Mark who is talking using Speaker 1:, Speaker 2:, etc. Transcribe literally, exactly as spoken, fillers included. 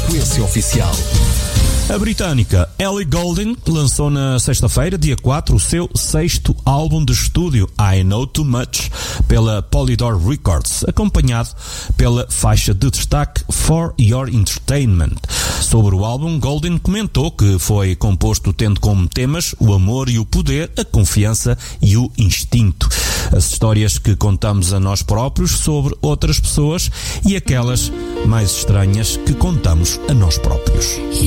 Speaker 1: Frequência Oficial.
Speaker 2: A britânica Ellie Goulding lançou na sexta-feira, dia quatro, o seu sexto álbum de estúdio, I Know Too Much, pela Polydor Records, acompanhado pela faixa de destaque For Your Entertainment. Sobre o álbum, Goulding comentou que foi composto tendo como temas o amor e o poder, a confiança e o instinto. As histórias que contamos a nós próprios sobre outras pessoas e aquelas mais estranhas que contamos a nós próprios.